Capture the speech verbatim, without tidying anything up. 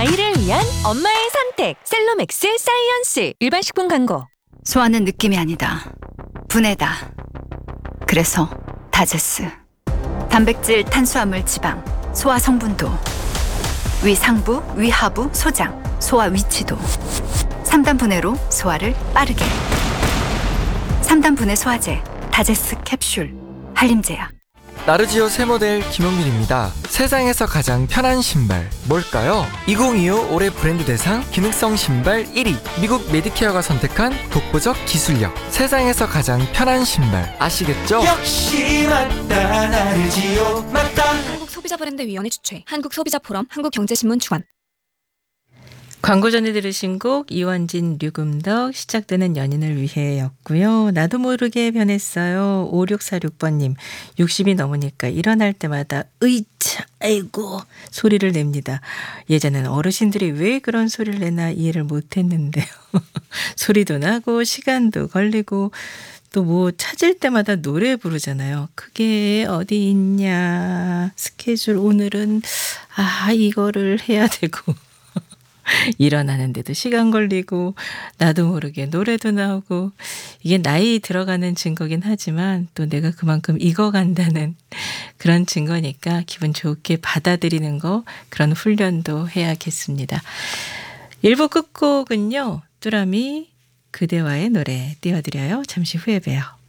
아이를 위한 엄마의 선택 셀로맥스 사이언스. 일반 식품 광고. 소화는 느낌이 아니다. 분해다. 그래서 다제스. 단백질, 탄수화물, 지방, 소화 성분도, 위 상부, 위 하부, 소장, 소화 위치도. 삼 단 분해로 소화를 빠르게. 삼 단 분해 소화제, 다제스 캡슐, 한림제약. 나르지오 새 모델 김용민입니다. 세상에서 가장 편한 신발 뭘까요? 이천이십오 올해 브랜드 대상 기능성 신발 일 위, 미국 메디케어가 선택한 독보적 기술력. 세상에서 가장 편한 신발 아시겠죠? 역시 맞다. 나르지오 맞다. 한국소비자브랜드위원회 주최, 한국소비자포럼, 한국경제신문 주관. 광고 전에 들으신 곡 이원진 류금덕 시작되는 연인을 위해였고요. 나도 모르게 변했어요. 오육사육 번님. 육십이 넘으니까 일어날 때마다 으이차 아이고 소리를 냅니다. 예전엔 어르신들이 왜 그런 소리를 내나 이해를 못했는데요. 소리도 나고 시간도 걸리고 또 뭐 찾을 때마다 노래 부르잖아요. 그게 어디 있냐. 스케줄 오늘은 아 이거를 해야 되고. 일어나는데도 시간 걸리고 나도 모르게 노래도 나오고 이게 나이 들어가는 증거긴 하지만 또 내가 그만큼 익어간다는 그런 증거니까 기분 좋게 받아들이는 거 그런 훈련도 해야겠습니다. 일 부 끝곡은요. 뚜라미 그대와의 노래 띄워드려요. 잠시 후에 봬요.